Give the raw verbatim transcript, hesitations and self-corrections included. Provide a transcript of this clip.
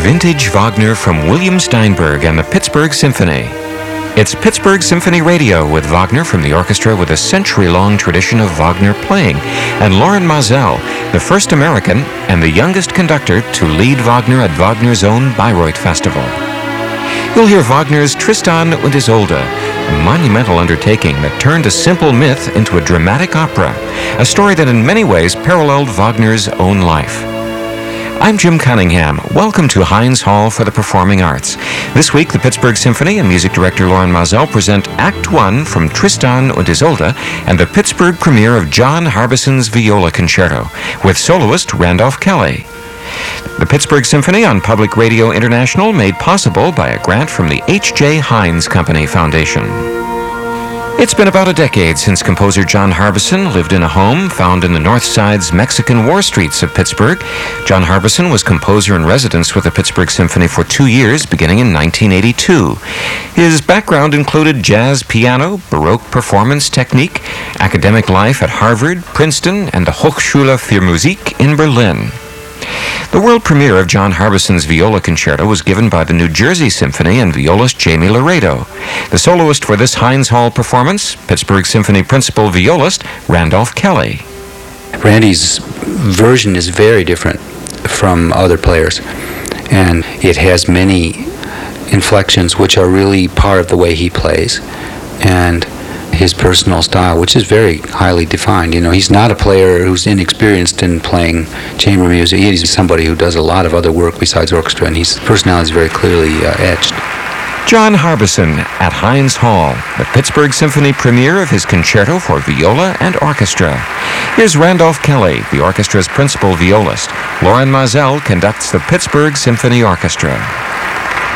Vintage Wagner from William Steinberg and the Pittsburgh Symphony. It's Pittsburgh Symphony Radio with Wagner from the orchestra with a century-long tradition of Wagner playing, and Loren Maazel, the first American and the youngest conductor to lead Wagner at Wagner's own Bayreuth Festival. You'll hear Wagner's Tristan und Isolde, a monumental undertaking that turned a simple myth into a dramatic opera, a story that in many ways paralleled Wagner's own life. I'm Jim Cunningham. Welcome to Heinz Hall for the Performing Arts. This week, the Pittsburgh Symphony and music director Loren Maazel present Act One from Tristan und Isolde and the Pittsburgh premiere of John Harbison's Viola Concerto with soloist Randolph Kelly. The Pittsburgh Symphony on Public Radio International made possible by a grant from the H J. Heinz Company Foundation. It's been about a decade since composer John Harbison lived in a home found in the North Side's Mexican War streets of Pittsburgh. John Harbison was composer in residence with the Pittsburgh Symphony for two years, beginning in nineteen eighty-two. His background included jazz piano, Baroque performance technique, academic life at Harvard, Princeton, and the Hochschule für Musik in Berlin. The world premiere of John Harbison's Viola Concerto was given by the New Jersey Symphony and violist Jamie Laredo. The soloist for this Heinz Hall performance, Pittsburgh Symphony principal violist Randolph Kelly. Randy's version is very different from other players, and it has many inflections which are really part of the way he plays, and his personal style, which is very highly defined. You know, he's not a player who's inexperienced in playing chamber music. He's somebody who does a lot of other work besides orchestra, and his personality is very clearly uh, etched. John Harbison at Heinz Hall, the Pittsburgh Symphony premiere of his concerto for viola and orchestra. Here's Randolph Kelly, the orchestra's principal violist. Loren Maazel conducts the Pittsburgh Symphony Orchestra.